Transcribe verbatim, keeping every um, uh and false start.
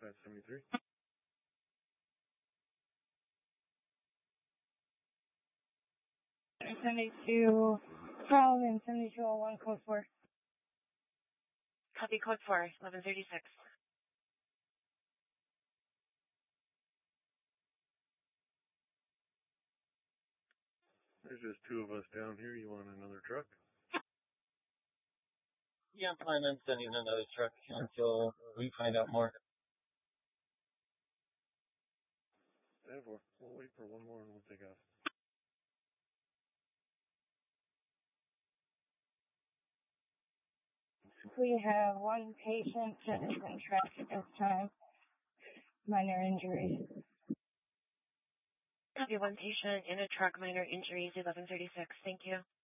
five seventy-three. seventy-two, Paladin, seventy-two oh one, code four. Copy, code four, eleven thirty-six. There's just two of us down here. You want another truck? Yeah, I'm planning on sending another truck until we find out more. Therefore, we'll wait for one more and we'll take off. We have one patient that has been tracked at this time. Minor injuries. Copy, one patient in a truck, minor injuries, eleven thirty-six. Thank you.